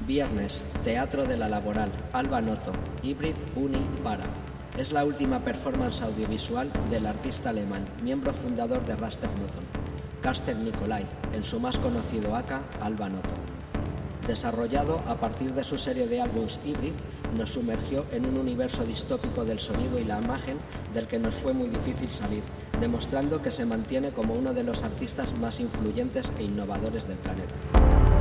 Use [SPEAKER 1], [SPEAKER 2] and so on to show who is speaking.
[SPEAKER 1] Viernes, Teatro de la Laboral, Alba Noto, Hybrid Uni Para. Es la última performance audiovisual del artista alemán, miembro fundador de Raster Noton, Carsten Nicolai, en su más conocido aka, Alba Noto. Desarrollado a partir de su serie de álbumes Hybrid, nos sumergió en un universo distópico del sonido y la imagen del que nos fue muy difícil salir, demostrando que se mantiene como uno de los artistas más influyentes e innovadores del planeta.